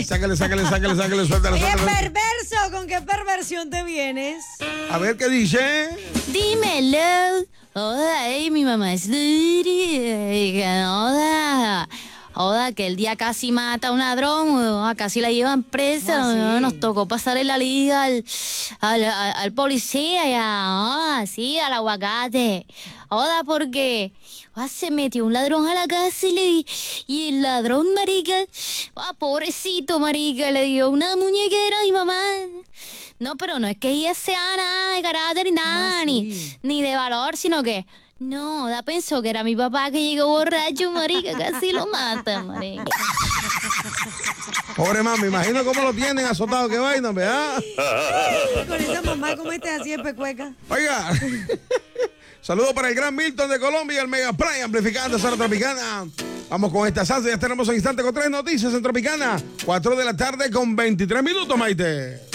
Sácale, suéltalo. Oye, perverso, ¿con qué perversión te vienes? A ver qué dice. Dímelo. Joda, mi mamá es joda, que el día casi mata a un ladrón, casi la llevan presa, sí. nos tocó pasarle la liga al policía, ya, sí, al aguacate. Joda, porque se metió un ladrón a la casa y el ladrón, marica, pobrecito, marica, le dio una muñequera a mi mamá. No, pero no es que ella sea nada de carácter ni nada, sí. ni de valor, sino que... No, pensó que era mi papá que llegó borracho, marica, casi lo mata, marica. Pobre mamá, me imagino cómo lo tienen azotado, qué vaina, ¿verdad? Con esa mamá, ¿cómo estás así en Pecueca? Oiga, saludos para el Gran Milton de Colombia, el Mega Play amplificando Zona Tropicana. Vamos con esta salsa, ya tenemos un instante con 3 noticias en Tropicana. 4 de la tarde con 23 minutos, Maite.